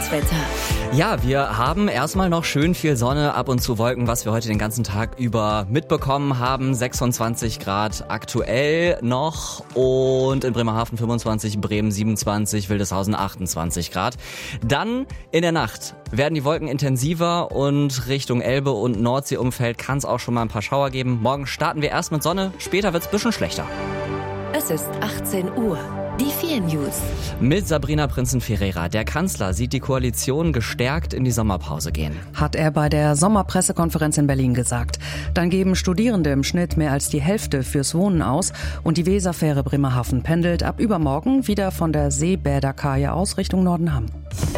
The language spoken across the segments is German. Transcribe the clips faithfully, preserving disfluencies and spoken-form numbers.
das Wetter. Ja, wir haben erstmal noch schön viel Sonne, ab und zu Wolken, was wir heute den ganzen Tag über mitbekommen haben. sechsundzwanzig Grad aktuell noch und in Bremerhaven fünfundzwanzig, Bremen siebenundzwanzig, Wildeshausen achtundzwanzig Grad. Dann in der Nacht werden die Wolken intensiver und Richtung Elbe und Nordseeumfeld kann es auch schon mal ein paar Schauer geben. Morgen starten wir erst mit Sonne, später wird es ein bisschen schlechter. Es ist achtzehn Uhr. Die vier News. Mit Sabrina Prinzen-Ferreira. Der Kanzler sieht die Koalition gestärkt in die Sommerpause gehen. Hat er bei der Sommerpressekonferenz in Berlin gesagt. Dann geben Studierende im Schnitt mehr als die Hälfte fürs Wohnen aus und die Weserfähre Bremerhaven pendelt ab übermorgen wieder von der Seebäderkaje aus Richtung Nordenham.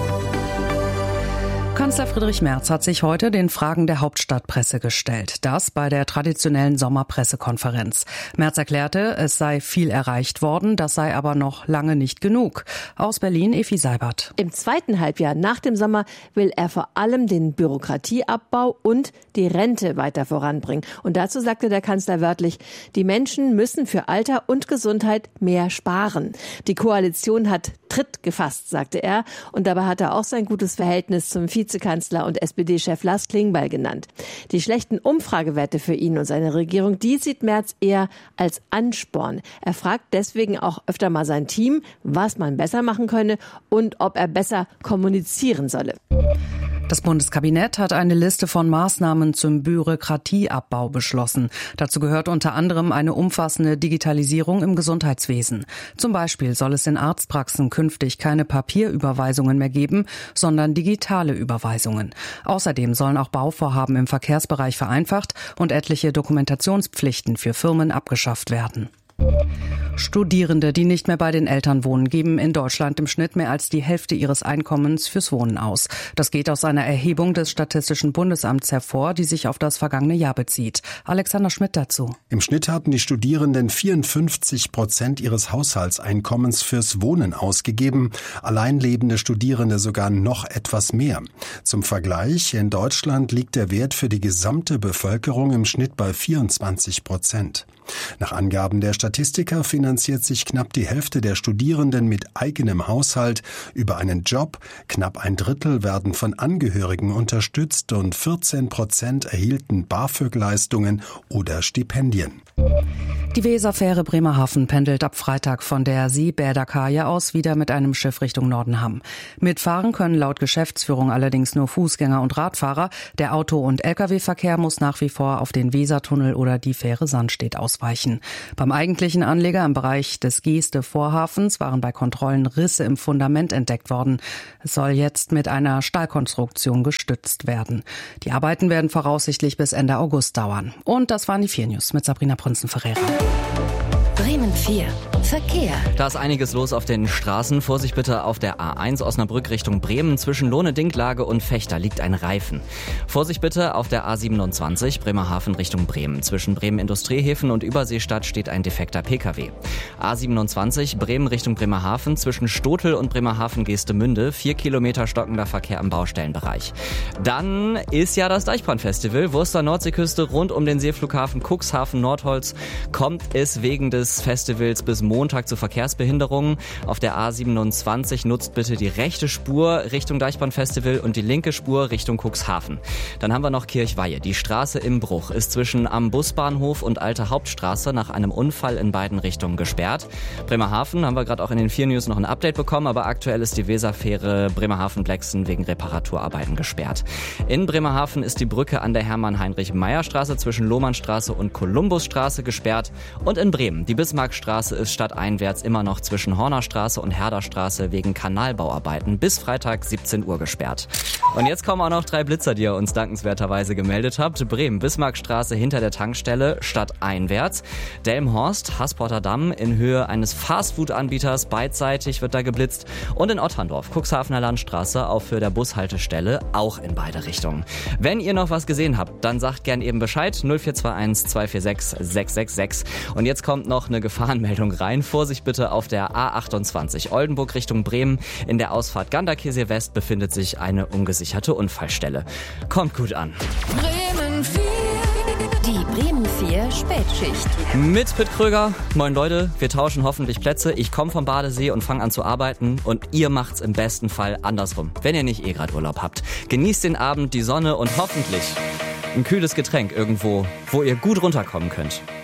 Kanzler Friedrich Merz hat sich heute den Fragen der Hauptstadtpresse gestellt. Das bei der traditionellen Sommerpressekonferenz. Merz erklärte, es sei viel erreicht worden, das sei aber noch lange nicht genug. Aus Berlin, Evi Seibert. Im zweiten Halbjahr nach dem Sommer will er vor allem den Bürokratieabbau und die Rente weiter voranbringen. Und dazu sagte der Kanzler wörtlich, die Menschen müssen für Alter und Gesundheit mehr sparen. Die Koalition hat Tritt gefasst, sagte er. Und dabei hat er auch sein gutes Verhältnis zum Vizekanzler und S P D-Chef Lars Klingbeil genannt. Die schlechten Umfragewerte für ihn und seine Regierung, die sieht Merz eher als Ansporn. Er fragt deswegen auch öfter mal sein Team, was man besser machen könne und ob er besser kommunizieren solle. Das Bundeskabinett hat eine Liste von Maßnahmen zum Bürokratieabbau beschlossen. Dazu gehört unter anderem eine umfassende Digitalisierung im Gesundheitswesen. Zum Beispiel soll es in Arztpraxen künftig keine Papierüberweisungen mehr geben, sondern digitale Überweisungen. Außerdem sollen auch Bauvorhaben im Verkehrsbereich vereinfacht und etliche Dokumentationspflichten für Firmen abgeschafft werden. Studierende, die nicht mehr bei den Eltern wohnen, geben in Deutschland im Schnitt mehr als die Hälfte ihres Einkommens fürs Wohnen aus. Das geht aus einer Erhebung des Statistischen Bundesamts hervor, die sich auf das vergangene Jahr bezieht. Alexander Schmidt dazu. Im Schnitt hatten die Studierenden vierundfünfzig Prozent ihres Haushaltseinkommens fürs Wohnen ausgegeben, alleinlebende Studierende sogar noch etwas mehr. Zum Vergleich, in Deutschland liegt der Wert für die gesamte Bevölkerung im Schnitt bei vierundzwanzig Prozent. Nach Angaben der Statistiker finanziert sich knapp die Hälfte der Studierenden mit eigenem Haushalt über einen Job, knapp ein Drittel werden von Angehörigen unterstützt und vierzehn Prozent erhielten BAföG-Leistungen oder Stipendien. Die Weserfähre Bremerhaven pendelt ab Freitag von der Seebäderkaje aus wieder mit einem Schiff Richtung Nordenham. Mitfahren können laut Geschäftsführung allerdings nur Fußgänger und Radfahrer. Der Auto- und L K W-Verkehr muss nach wie vor auf den Wesertunnel oder die Fähre Sandstedt ausweichen. Beim eigentlichen Anleger im Bereich des Geeste-Vorhafens waren bei Kontrollen Risse im Fundament entdeckt worden. Es soll jetzt mit einer Stahlkonstruktion gestützt werden. Die Arbeiten werden voraussichtlich bis Ende August dauern. Und das waren die vier News mit Sabrina Prinzen-Ferreira. Bremen vier. Verkehr. Da ist einiges los auf den Straßen. Vorsicht bitte auf der A eins Osnabrück Richtung Bremen. Zwischen Lohne-Dinklage und Fechter liegt ein Reifen. Vorsicht bitte auf der A siebenundzwanzig Bremerhaven Richtung Bremen. Zwischen Bremen Industriehäfen und Überseestadt steht ein defekter P K W. A siebenundzwanzig Bremen Richtung Bremerhaven. Zwischen Stotel und Bremerhaven-Geestemünde. Vier Kilometer stockender Verkehr im Baustellenbereich. Dann ist ja das Deichbrand-Festival. Wurster Nordseeküste rund um den Seeflughafen Cuxhaven Nordholz kommt es wegen des Festivals bis Montag zu Verkehrsbehinderungen. Auf der A siebenundzwanzig nutzt bitte die rechte Spur Richtung Deichbrand-Festival und die linke Spur Richtung Cuxhaven. Dann haben wir noch Kirchweihe. Die Straße im Bruch ist zwischen am Busbahnhof und Alte Hauptstraße nach einem Unfall in beiden Richtungen gesperrt. Bremerhaven haben wir gerade auch in den vier News noch ein Update bekommen, aber aktuell ist die Weserfähre Bremerhaven-Blexen wegen Reparaturarbeiten gesperrt. In Bremerhaven ist die Brücke an der Hermann-Heinrich-Meyer-Straße zwischen Lohmannstraße und Kolumbusstraße gesperrt und in Bremen die Bismarckstraße ist stadteinwärts immer noch zwischen Hornerstraße und Herderstraße wegen Kanalbauarbeiten bis Freitag siebzehn Uhr gesperrt. Und jetzt kommen auch noch drei Blitzer, die ihr uns dankenswerterweise gemeldet habt. Bremen, Bismarckstraße hinter der Tankstelle, stadteinwärts. Delmenhorst, Hassporter Damm in Höhe eines Fastfood-Anbieters, beidseitig wird da geblitzt. Und in Otterndorf, Cuxhavener Landstraße, auf Höhe der Bushaltestelle, auch in beide Richtungen. Wenn ihr noch was gesehen habt, dann sagt gern eben Bescheid. null vier zwei eins zwei vier sechs sechs sechs sechs. Und jetzt kommt noch eine Gefahrenmeldung rein. Vorsicht bitte auf der A achtundzwanzig Oldenburg Richtung Bremen. In der Ausfahrt Ganderkesee West befindet sich eine ungesicherte Unfallstelle. Kommt gut an. Bremen vier. Die Bremen vier Spätschicht. Mit Pitt Kröger. Moin Leute, wir tauschen hoffentlich Plätze. Ich komme vom Badesee und fange an zu arbeiten und ihr macht's im besten Fall andersrum, wenn ihr nicht eh gerade Urlaub habt. Genießt den Abend, die Sonne und hoffentlich ein kühles Getränk irgendwo, wo ihr gut runterkommen könnt.